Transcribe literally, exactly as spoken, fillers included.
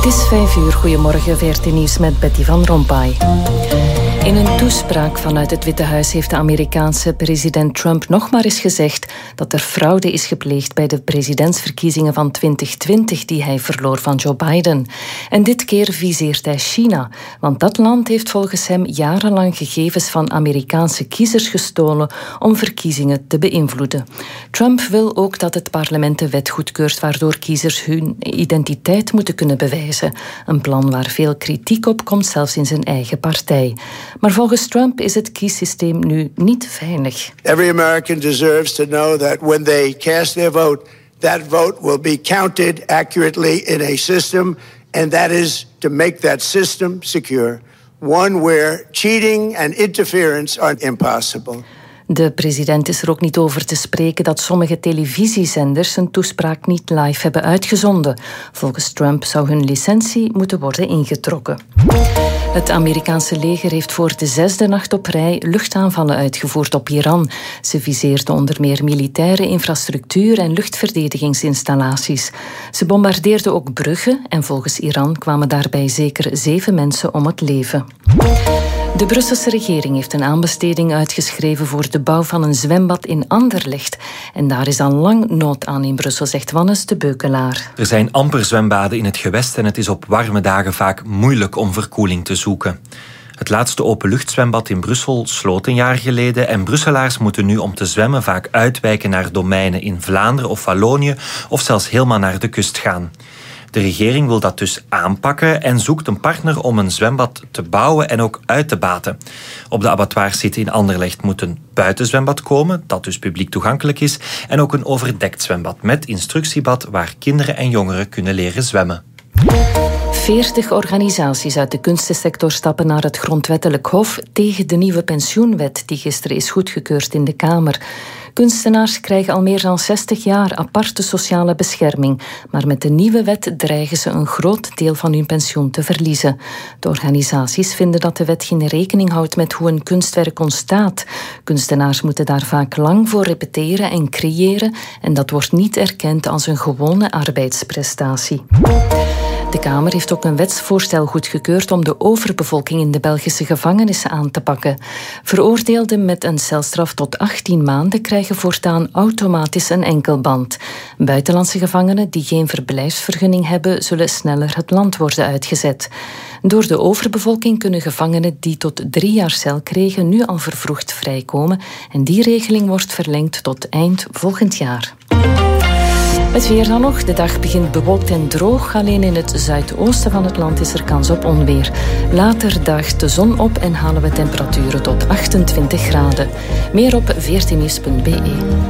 Het is vijf uur. Goedemorgen, V R T Nieuws met Betty van Rompuy. In een toespraak vanuit het Witte Huis heeft de Amerikaanse president Trump nog maar eens gezegd dat er fraude is gepleegd bij de presidentsverkiezingen van twintig twintig die hij verloor van Joe Biden. En dit keer viseert hij China, want dat land heeft volgens hem jarenlang gegevens van Amerikaanse kiezers gestolen om verkiezingen te beïnvloeden. Trump wil ook dat het parlement de wet goedkeurt waardoor kiezers hun identiteit moeten kunnen bewijzen. Een plan waar veel kritiek op komt, zelfs in zijn eigen partij. Maar volgens Trump is het kiessysteem nu niet veilig. Every American deserves to know that when they cast their vote, that vote will be counted accurately in a system, and that is to make that system secure, one where cheating and interference are impossible. De president is er ook niet over te spreken dat sommige televisiezenders zijn toespraak niet live hebben uitgezonden. Volgens Trump zou hun licentie moeten worden ingetrokken. Het Amerikaanse leger heeft voor de zesde nacht op rij luchtaanvallen uitgevoerd op Iran. Ze viseerden onder meer militaire infrastructuur en luchtverdedigingsinstallaties. Ze bombardeerden ook bruggen en volgens Iran kwamen daarbij zeker zeven mensen om het leven. De Brusselse regering heeft een aanbesteding uitgeschreven voor de bouw van een zwembad in Anderlecht. En daar is al lang nood aan in Brussel, zegt Wannes de Beukelaar. Er zijn amper zwembaden in het gewest en het is op warme dagen vaak moeilijk om verkoeling te zoeken. Het laatste openluchtzwembad in Brussel sloot een jaar geleden en Brusselaars moeten nu om te zwemmen vaak uitwijken naar domeinen in Vlaanderen of Wallonië of zelfs helemaal naar de kust gaan. De regering wil dat dus aanpakken en zoekt een partner om een zwembad te bouwen en ook uit te baten. Op de abattoirs zitten in Anderlecht moet een buitenzwembad komen, dat dus publiek toegankelijk is, en ook een overdekt zwembad met instructiebad waar kinderen en jongeren kunnen leren zwemmen. Veertig organisaties uit de kunstensector stappen naar het grondwettelijk hof tegen de nieuwe pensioenwet die gisteren is goedgekeurd in de Kamer. Kunstenaars krijgen al meer dan zestig jaar aparte sociale bescherming, maar met de nieuwe wet dreigen ze een groot deel van hun pensioen te verliezen. De organisaties vinden dat de wet geen rekening houdt met hoe een kunstwerk ontstaat. Kunstenaars moeten daar vaak lang voor repeteren en creëren en dat wordt niet erkend als een gewone arbeidsprestatie. De Kamer heeft ook een wetsvoorstel goedgekeurd om de overbevolking in de Belgische gevangenissen aan te pakken. Veroordeelden met een celstraf tot achttien maanden krijgen voortaan automatisch een enkelband. Buitenlandse gevangenen die geen verblijfsvergunning hebben, zullen sneller het land worden uitgezet. Door de overbevolking kunnen gevangenen die tot drie jaar cel kregen nu al vervroegd vrijkomen en die regeling wordt verlengd tot eind volgend jaar. Het weer dan nog. De dag begint bewolkt en droog. Alleen in het zuidoosten van het land is er kans op onweer. Later daagt de zon op en halen we temperaturen tot achtentwintig graden. Meer op v r t nieuws punt b e.